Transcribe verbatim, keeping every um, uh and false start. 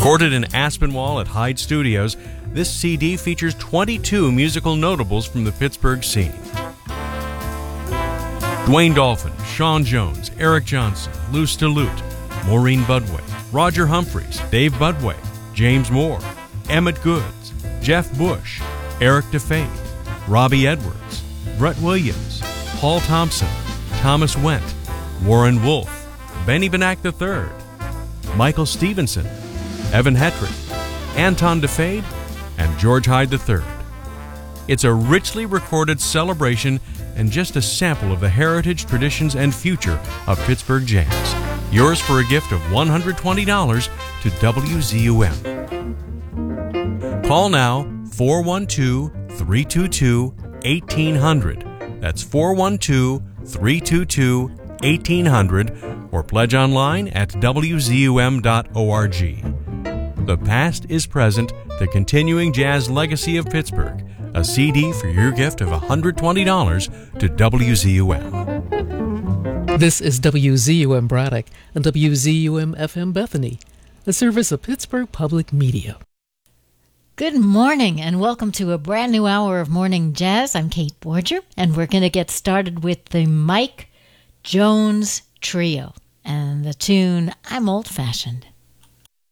Recorded in Aspinwall at Hyde Studios, this C D features twenty-two musical notables from the Pittsburgh scene. Dwayne Dolphin, Sean Jones, Eric Johnson, Lou Stillute, Maureen Budway, Roger Humphreys, Dave Budway, James Moore, Emmett Goods, Jeff Bush, Eric DeFate, Robbie Edwards, Brett Williams, Paul Thompson, Thomas Wendt, Warren Wolf, Benny Benack the third, Michael Stevenson, Evan Hetrick, Anton DeFade, and George Hyde the third. It's a richly recorded celebration and just a sample of the heritage, traditions, and future of Pittsburgh jazz. Yours for a gift of one hundred twenty dollars to W Z U M. Call now, four one two, three two two, one eight hundred. That's four one two, three two two, one eight hundred, or pledge online at W Z U M dot org. The past is present, the continuing jazz legacy of Pittsburgh. A C D for your gift of one hundred twenty dollars to W Z U M. This is W Z U M Braddock and W Z U M F M Bethany, a service of Pittsburgh Public Media. Good morning and welcome to a brand new hour of Morning Jazz. I'm Kate Borger and we're going to get started with the Mike Jones Trio and the tune I'm Old Fashioned.